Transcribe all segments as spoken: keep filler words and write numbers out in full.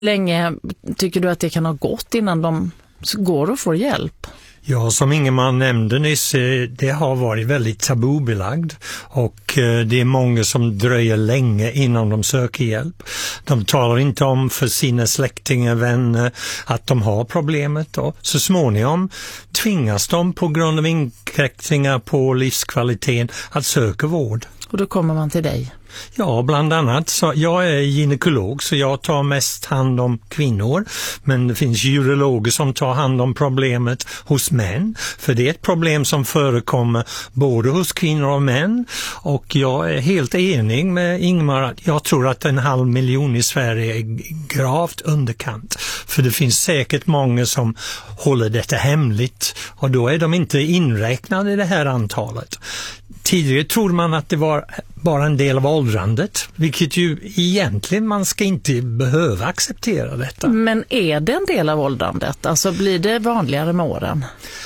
Länge tycker du att det kan ha gått innan de går och får hjälp? Ja, som Ingemar nämnde nyss, det har varit väldigt tabubelagd och det är många som dröjer länge innan de söker hjälp. De talar inte om för sina släktingar, vänner att de har problemet och så småningom tvingas de på grund av inkräktningar på livskvaliteten att söka vård. Och då kommer man till dig? Ja, bland annat. Så jag är gynekolog så jag tar mest hand om kvinnor. Men det finns urologer som tar hand om problemet hos män. För det är ett problem som förekommer både hos kvinnor och män. Och jag är helt enig med Ingmar att jag tror att en halv miljon i Sverige är gravt underkant. För det finns säkert många som håller detta hemligt. Och då är de inte inräknade i det här antalet. Tidigare trodde man att det var bara en del av åldrandet, vilket ju egentligen man ska inte behöva acceptera detta. Men är det en del av åldrandet? Alltså blir det vanligare med åren?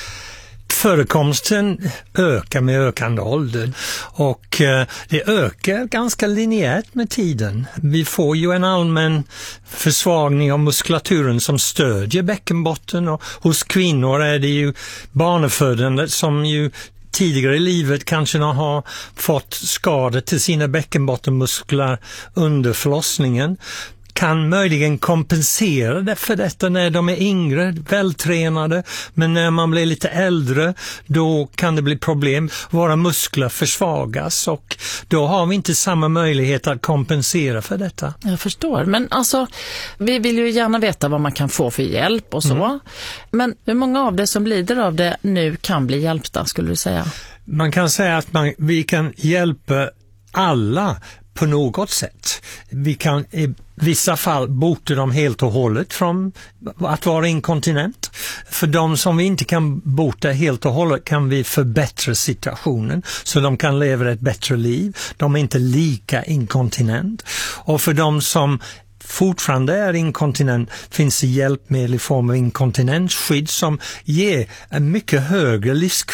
Förekomsten ökar med ökande ålder och det ökar ganska linjärt med tiden. Vi får ju en allmän försvagning av muskulaturen som stödjer bäckenbotten och hos kvinnor är det ju barnafödandet som ju tidigare i livet kanske har fått skador till sina bäckenbottenmuskler under förlossningen kan möjligen kompensera det för detta när de är yngre, vältränade, men när man blir lite äldre då kan det bli problem. Våra muskler försvagas och då har vi inte samma möjlighet att kompensera för detta. Jag förstår, men alltså vi vill ju gärna veta vad man kan få för hjälp och så. Mm. Men hur många av det som lider av det nu kan bli hjälpta skulle du säga? Man kan säga att man, vi kan hjälpa alla på något sätt. Vi kan i vissa fall bota dem helt och hållet från att vara inkontinent. För de som vi inte kan bota helt och hållet kan vi förbättra situationen så de kan leva ett bättre liv. De är inte lika inkontinent. Och för de som fortfarande är inkontinent finns det hjälpmedel i form av inkontinensskydd som ger en mycket högre livskvalitet